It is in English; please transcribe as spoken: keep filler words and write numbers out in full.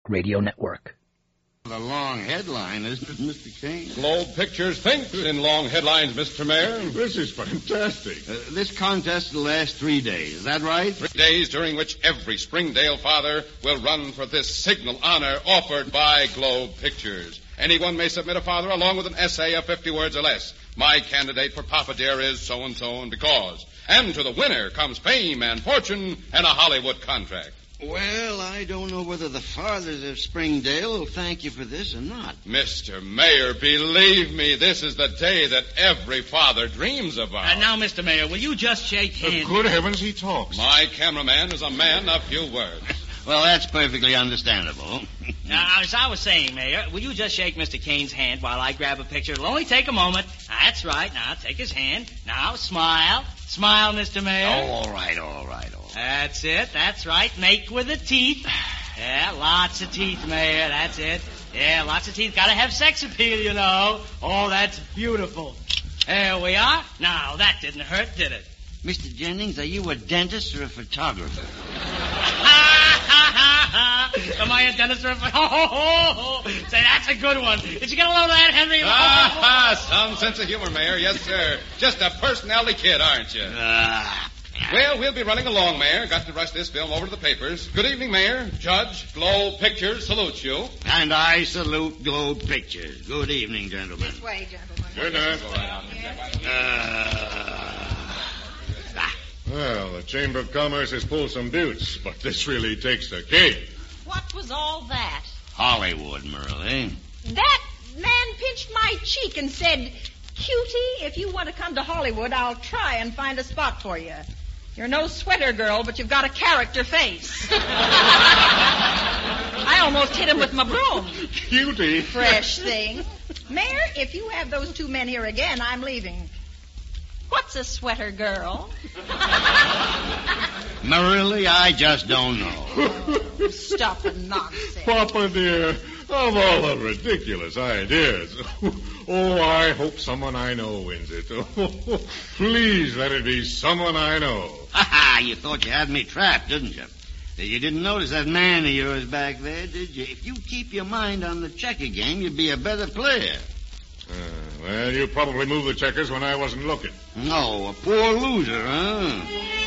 Radio Network. The long headline, isn't it, Mister Kane? Globe Pictures thinks in long headlines, Mister Mayor. This is fantastic. Uh, this contest will last three days. Is that right? Three days during which every Springdale father will run for this signal honor offered by Globe Pictures. Anyone may submit a father along with an essay of fifty words or less. My candidate for Papa Dear is so-and-so and because. And to the winner comes fame and fortune and a Hollywood contract. Well, I don't know whether the fathers of Springdale will thank you for this or not. Mister Mayor, believe me, this is the day that every father dreams about. Uh, now, Mister Mayor, will you just shake hands? Uh, good heavens, he talks. My cameraman is a man of few words. Well, that's perfectly understandable. Now, as I was saying, Mayor, will you just shake Mister Kane's hand while I grab a picture? It'll only take a moment. That's right. Now, take his hand. Now, smile. Smile, Mister Mayor. Oh, all right, all right, all right. That's it. That's right. Make with the teeth. Yeah, lots of teeth, Mayor. That's it. Yeah, lots of teeth. Gotta have sex appeal, you know. Oh, that's beautiful. There we are. Now, that didn't hurt, did it? Mister Jennings, are you a dentist or a photographer? Am I a dentist or a photographer? Say, that's a good one. Did you get a load of that, Henry? Ah, some sense of humor, Mayor. Yes, sir. Just a personality kid, aren't you? Ah. Well, we'll be running along, Mayor. Got to rush this film over to the papers. Good evening, Mayor. Judge, Globe Pictures salutes you. And I salute Globe Pictures. Good evening, gentlemen. This way, gentlemen. Good night. Uh, Well, the Chamber of Commerce has pulled some buttes, but this really takes the cake. What was all that? Hollywood, Merle. That man pinched my cheek and said, "Cutie, if you want to come to Hollywood, I'll try and find a spot for you. You're no sweater girl, but you've got a character face." I almost hit him with my broom. Cutie. Fresh thing. Mayor, if you have those two men here again, I'm leaving. What's a sweater girl? Marilla, I just don't know. Stuff and nonsense. Papa dear, of all the ridiculous ideas. Oh, I hope someone I know wins it. Oh, please let it be someone I know. Ha ha, you thought you had me trapped, didn't you? You didn't notice that man of yours back there, did you? If you keep your mind on the checker game, you'd be a better player. Uh, well, you probably moved the checkers when I wasn't looking. No, a poor loser, huh?